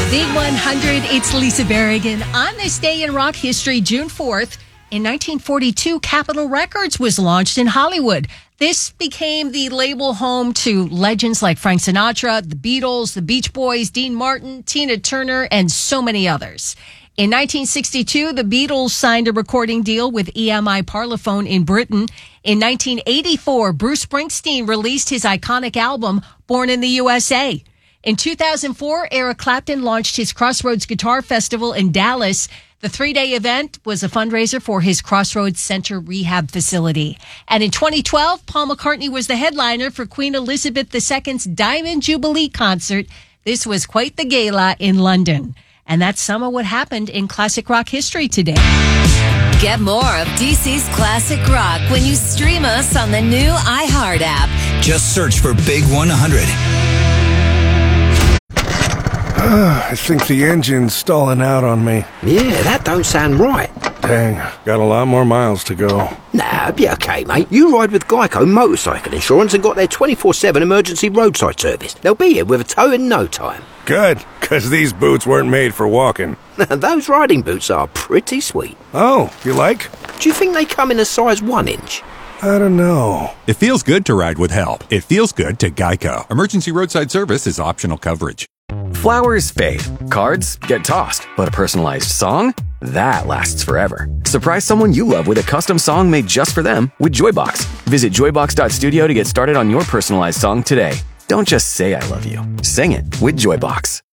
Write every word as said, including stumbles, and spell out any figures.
Big one hundred, it's Lisa Berrigan. On this day in rock history, June fourth, in nineteen forty-two, Capitol Records was launched in Hollywood. This became the label home to legends like Frank Sinatra, the Beatles, the Beach Boys, Dean Martin, Tina Turner, and so many others. In nineteen sixty-two, the Beatles signed a recording deal with E M I Parlophone in Britain. In nineteen eighty-four, Bruce Springsteen released his iconic album, Born in the U S A. In two thousand four, Eric Clapton launched his Crossroads Guitar Festival in Dallas. The three-day event was a fundraiser for his Crossroads Center rehab facility. And in twenty twelve, Paul McCartney was the headliner for Queen Elizabeth the Second's Diamond Jubilee concert. This was quite the gala in London. And that's some of what happened in classic rock history today. Get more of D C's Classic Rock when you stream us on the new iHeart app. Just search for Big one hundred. I think the engine's stalling out on me. Yeah, that don't sound right. Dang, got a lot more miles to go. Nah, be okay, mate. You ride with Geico Motorcycle Insurance and got their twenty-four seven emergency roadside service. They'll be here with a tow in no time. Good, because these boots weren't made for walking. Those riding boots are pretty sweet. Oh, you like? Do you think they come in a size one inch? I don't know. It feels good to ride with help. It feels good to Geico. Emergency roadside service is optional coverage. Flowers fade, cards get tossed, but a personalized song? That lasts forever. Surprise someone you love with a custom song made just for them with Joybox. Visit joybox dot studio to get started on your personalized song today. Don't just say I love you. Sing it with Joybox.